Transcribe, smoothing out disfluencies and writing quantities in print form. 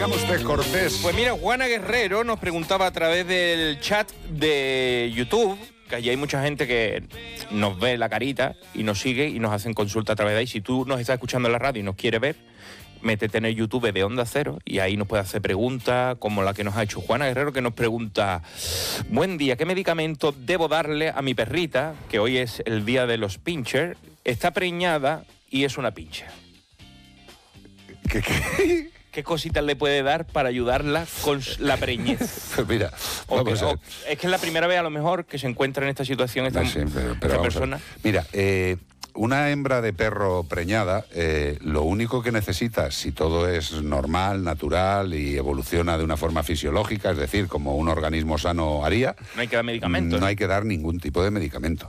Dígame usted, Cortés. Pues mira, Juana Guerrero nos preguntaba a través del chat de YouTube, que allí hay mucha gente que nos ve la carita y nos sigue y nos hacen consulta a través de ahí. Si tú nos estás escuchando en la radio y nos quieres ver, métete en el YouTube de Onda Cero y ahí nos puedes hacer preguntas como la que nos ha hecho Juana Guerrero, que nos pregunta: buen día, ¿qué medicamento debo darle a mi perrita, que hoy es el día de los pinchers? Está preñada y es una pincher. ¿Qué? ¿Qué cositas le puede dar para ayudarla con la preñez? Pues mira, vamos a ver. Es que es la primera vez a lo mejor que se encuentra en esta situación esta, Sí, pero esta vamos persona. Mira, una hembra de perro preñada, lo único que necesita, si todo es normal, natural y evoluciona de una forma fisiológica, es decir, como un organismo sano haría, No hay que dar medicamentos. no hay que dar ningún tipo de medicamento.